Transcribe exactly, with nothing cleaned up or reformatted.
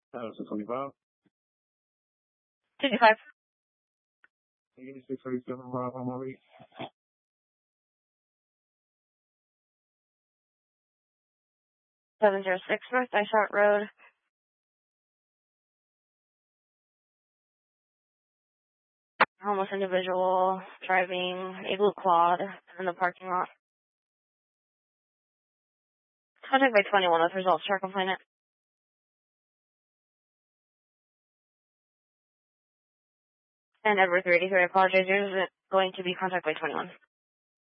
That was a twenty-five. fifty-five. Give me six thirty-seven five on my read. seven zero six North Dysart Road. Homeless individual driving a blue quad in the parking lot. Contact by twenty-one with results to our complainant. And Edward three eighty-three, I apologize. There's going to be contact by twenty-one.